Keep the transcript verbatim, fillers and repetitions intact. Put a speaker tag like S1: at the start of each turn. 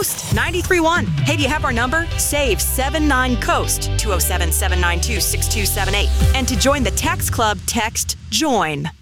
S1: Coast ninety-three point one. Hey, do you have our number? Save seven nine Coast, two oh seven, seven nine two, six two seven eight. And to join the text club, text JOIN.